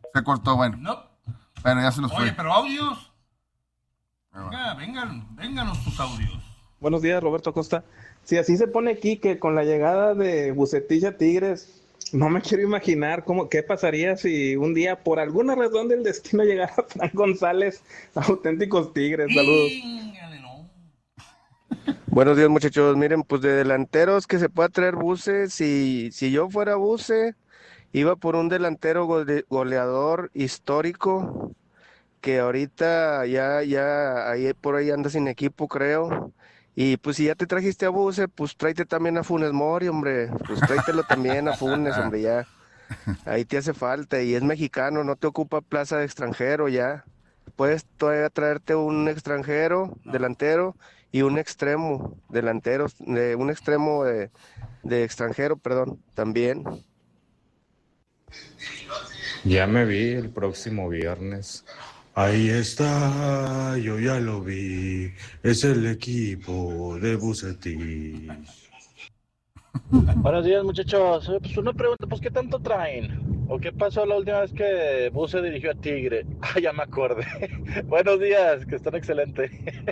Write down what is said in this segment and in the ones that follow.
Se cortó, bueno. No. Bueno, ya se nos fue. Oye, pero audios. Venga, vénganos tus audios. Buenos días, Roberto Acosta. Si así se pone aquí que con la llegada de Vucetich a Tigres, no me quiero imaginar qué pasaría si un día, por alguna razón del destino, llegara Frank González a Auténticos Tigres. Saludos. Íngale, no. Buenos días, muchachos. Miren, pues de delanteros que se pueda traer Buce, si yo fuera Buce, iba por un delantero goleador histórico, que ahorita ya ahí por ahí anda sin equipo, creo. Y pues si ya te trajiste a Buce, pues tráete también a Funes Mori, hombre. Pues tráetelo también a Funes, hombre, ya. Ahí te hace falta y es mexicano, no te ocupa plaza de extranjero ya. Puedes todavía traerte un extranjero delantero y un extremo delantero, un extremo de extranjero, perdón, también. Ya me vi el próximo viernes. Ahí está, yo ya lo vi. Es el equipo de Bucetich. Buenos días, muchachos. Pues una pregunta, pues ¿qué tanto traen? ¿O qué pasó la última vez que Buse dirigió a Tigre? Ah, ya me acordé. Buenos días, que están excelentes.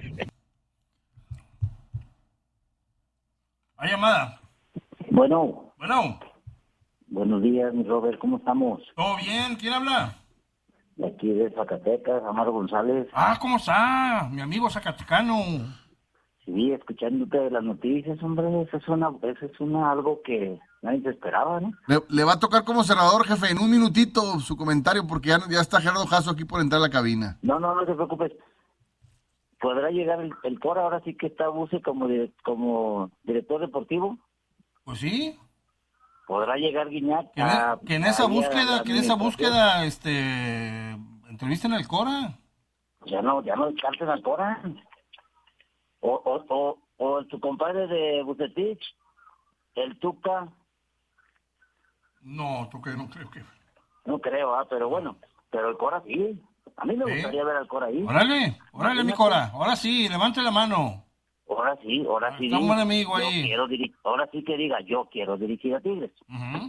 Hay llamada. Bueno, Bueno, buenos días, mi Robert, ¿cómo estamos? ¿todo bien? ¿Quién habla? De aquí de Zacatecas, Amaro González. Ah, ¿cómo está? Mi amigo zacatecano. Sí, escuchándote de las noticias, hombre, eso es una algo que nadie se esperaba, ¿no? Le va a tocar como cerrador, jefe, en un minutito su comentario, porque ya está Gerardo Jasso aquí por entrar a la cabina. No te preocupes. ¿Podrá llegar el Cora ahora sí que está Buse como director deportivo? Pues sí. ¿Podrá llegar Guiñac Que en esa búsqueda, administración? entrevisten al Cora. Ya no descarten al Cora. O tu compadre de Bucetich, el Tuca. No, tú que no creo que. No creo, pero bueno, pero el Cora sí. A mí me gustaría ver al Cora ahí. Órale, mi Cora. Ahora sí, levante la mano. Ahora sí. Está un buen amigo ahí. Ahora sí que diga, yo quiero dirigir a Tigres. Uh-huh.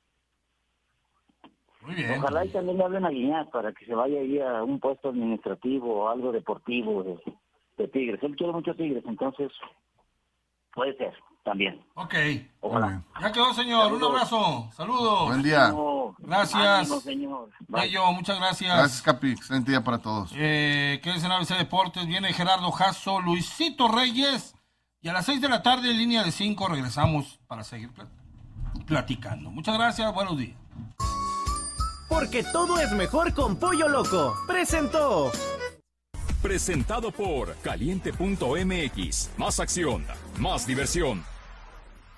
Muy bien. Ojalá y también le hablen a Guiñac para que se vaya ahí a un puesto administrativo o algo deportivo de Tigres. Él quiere mucho Tigres, entonces puede ser también. Ok. Ojalá. Ya quedó, señor. Saludos. Un abrazo. Saludos. Buen día. Gracias. Ánimo, señor. Bye. Bello, muchas gracias. Gracias, Capi. Excelente día para todos. Quédense en ABC Deportes. Viene Gerardo Jasso, Luisito Reyes. Y a las 6 de la tarde, en línea de 5, regresamos para seguir platicando. Muchas gracias. Buenos días. Porque todo es mejor con Pollo Loco. Presentó. Presentado por Caliente.mx. Más acción, más diversión.